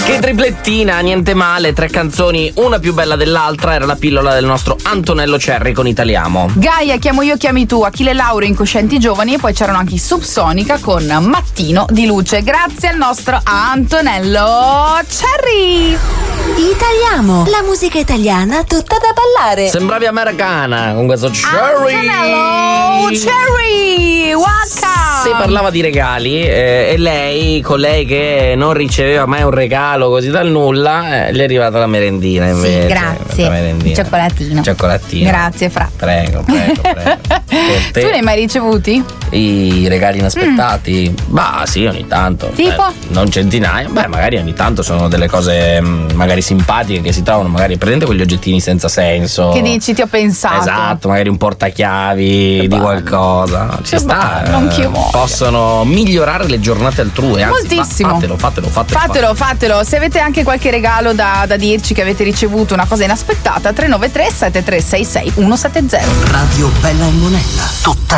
Che triplettina, niente male, 3 canzoni, una più bella dell'altra, era la pillola del nostro Antonello Cerri con Italiamo. Gaia, chiamo io, chiami tu, Achille Lauro, Incoscienti Giovani, e poi c'erano anche i Subsonica con Mattino di Luce. Grazie al nostro Antonello Cerri. Italiamo, la musica italiana tutta da ballare. Sembravi americana con questo Cerri. Antonello Cerri, waka. Si parlava di regali e lei, con lei che non riceveva mai un regalo così dal nulla, le è arrivata la merendina invece. Sì, grazie. La merendina. Cioccolatino. Grazie, Fra. Prego. Tu ne hai mai ricevuti? I regali inaspettati? Bah, sì, ogni tanto. Tipo? Non centinaia, magari ogni tanto sono delle cose magari simpatiche che si trovano, magari prendete quegli oggettini senza senso. Che dici, ti ho pensato. Esatto, magari un portachiavi di qualcosa. Ci sta. Non che voglio. Possono migliorare le giornate altrui. Anzi, moltissimo. Fatelo. Se avete anche qualche regalo da dirci che avete ricevuto, una cosa inaspettata, 393 7366 170. Radio Bella e Monella, tutta